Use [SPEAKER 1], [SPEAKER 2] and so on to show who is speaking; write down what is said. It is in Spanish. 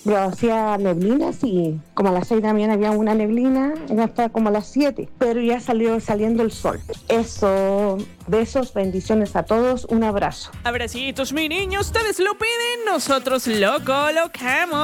[SPEAKER 1] Pero hacía neblina, sí. Como a las 6 de la mañana había una neblina, hasta como a las 7. Pero ya salió saliendo el sol. Eso, besos, bendiciones a todos. Un abrazo.
[SPEAKER 2] Abracitos, mi niño. Ustedes lo piden, nosotros lo colocamos.